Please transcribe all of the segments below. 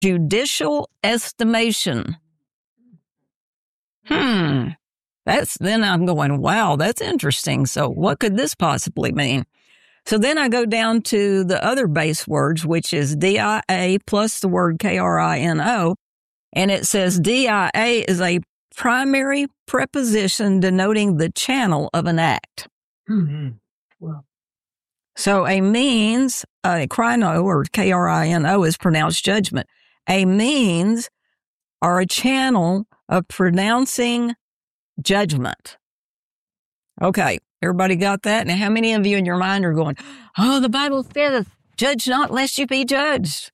judicial estimation. Then I'm going, wow, that's interesting. So what could this possibly mean? So then I go down to the other base words, which is DIA plus the word KRINO. And it says DIA is a primary preposition denoting the channel of an act. Well, So a means, krino or KRINO is pronounced judgment. A means or a channel of pronouncing judgment. Okay, everybody got that? Now, how many of you in your mind are going, oh, the Bible says, judge not lest you be judged?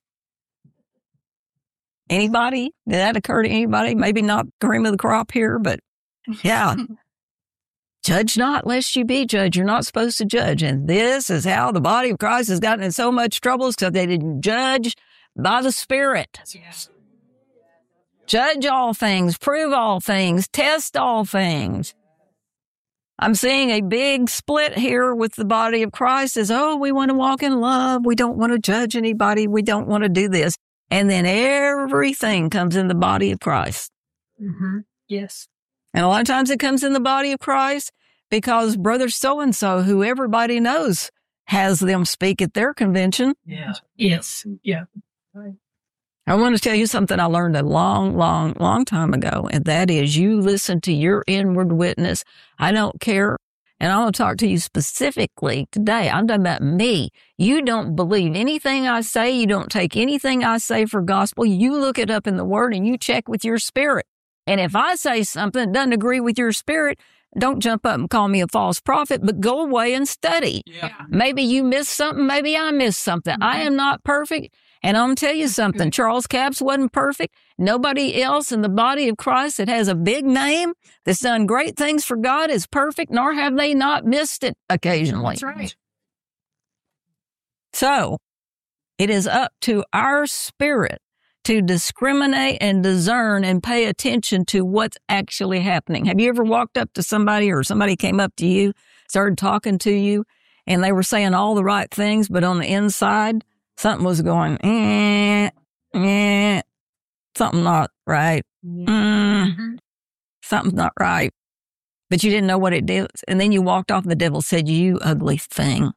Anybody? Did that occur to anybody? Maybe not cream of the crop here, but yeah. Judge not lest you be judged. You're not supposed to judge. And this is how the body of Christ has gotten in so much trouble because they didn't judge by the Spirit. yes. Judge all things, prove all things, test all things. I'm seeing a big split here with the body of Christ is, oh, we want to walk in love. We don't want to judge anybody. We don't want to do this. And then everything comes in the body of Christ. Mm-hmm. Yes. And a lot of times it comes in the body of Christ because brother so-and-so, who everybody knows, has them speak at their convention. Yeah. Yes. Yeah. I want to tell you something I learned a long time ago, and that is you listen to your inward witness. I don't care. And I want to talk to you specifically today. I'm talking about me. You don't believe anything I say. You don't take anything I say for gospel. You look it up in the Word and you check with your spirit. And if I say something that doesn't agree with your spirit, don't jump up and call me a false prophet, but go away and study. Yeah. Maybe you missed something. Maybe I missed something. Mm-hmm. I am not perfect. And I'm going to tell you something. Charles Capps wasn't perfect. Nobody else in the body of Christ that has a big name that's done great things for God is perfect, nor have they not missed it occasionally. That's right. So it is up to our spirit to discriminate and discern and pay attention to what's actually happening. Have you ever walked up to somebody or somebody came up to you, started talking to you, and they were saying all the right things, but on the inside, something was going, something not right. Something's not right. But you didn't know what it did. And then you walked off and the devil said, you ugly thing.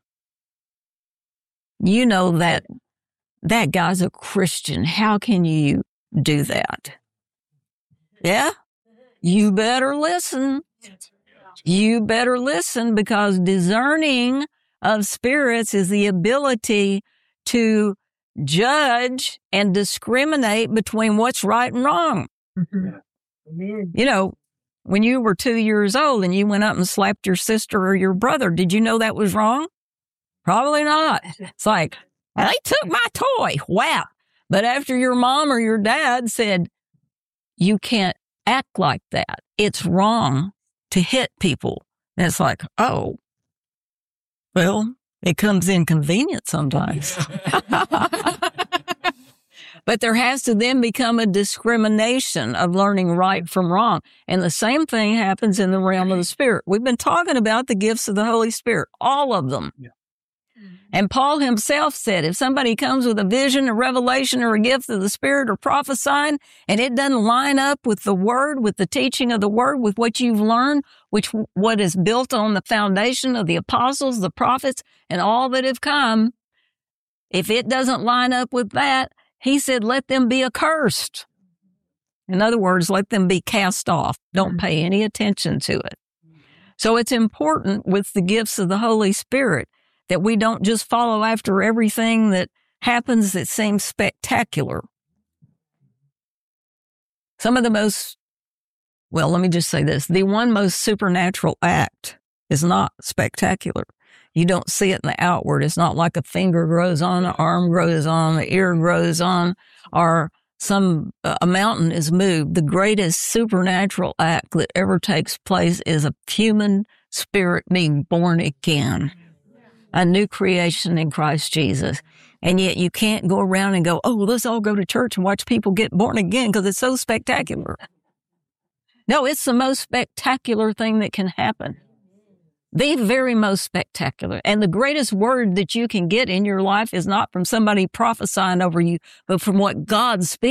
You know that guy's a Christian. How can you do that? Yeah? You better listen. You better listen, because discerning of spirits is the ability to judge and discriminate between what's right and wrong. Mm-hmm. You know, when you were 2 years old and you went up and slapped your sister or your brother, did you know that was wrong? Probably not. It's like, they took my toy. Wow. But after your mom or your dad said, you can't act like that. It's wrong to hit people. And it's like, oh, well, it comes inconvenient sometimes. But there has to then become a discrimination of learning right from wrong. And the same thing happens in the realm of the Spirit. We've been talking about the gifts of the Holy Spirit, all of them. Yeah. And Paul himself said, if somebody comes with a vision, a revelation, or a gift of the Spirit, or prophesying, and it doesn't line up with the Word, with the teaching of the Word, with what you've learned, what is built on the foundation of the apostles, the prophets, and all that have come, if it doesn't line up with that, he said, let them be accursed. In other words, let them be cast off. Don't pay any attention to it. So it's important with the gifts of the Holy Spirit that we don't just follow after everything that happens that seems spectacular. Some of the most, well, let me just say this. The one most supernatural act is not spectacular. You don't see it in the outward. It's not like a finger grows on, an arm grows on, the ear grows on, or a mountain is moved. The greatest supernatural act that ever takes place is a human spirit being born again, a new creation in Christ Jesus. And yet you can't go around and go, oh, let's all go to church and watch people get born again because it's so spectacular. No, it's the most spectacular thing that can happen. the very most spectacular. And the greatest word that you can get in your life is not from somebody prophesying over you, but from what God speaks.